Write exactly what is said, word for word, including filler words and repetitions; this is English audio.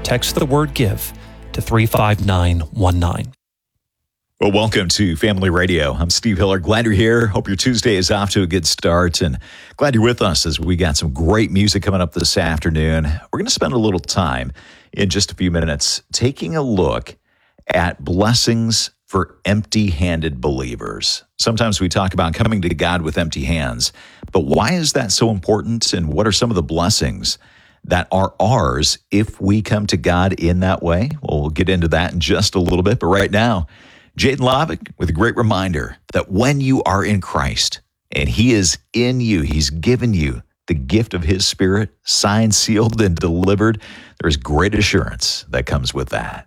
text the word GIVE to three five nine one nine. Well, welcome to Family Radio. I'm Steve Hiller. Glad you're here. Hope your Tuesday is off to a good start, and glad you're with us as we got some great music coming up this afternoon. We're going to spend a little time in just a few minutes taking a look at blessings for empty-handed believers. Sometimes we talk about coming to God with empty hands, but why is that so important, and what are some of the blessings that are ours if we come to God in that way? Well, we'll get into that in just a little bit, but right now, Jaden Lovick with a great reminder that when you are in Christ and He is in you, He's given you the gift of His Spirit, signed, sealed, and delivered. There's great assurance that comes with that.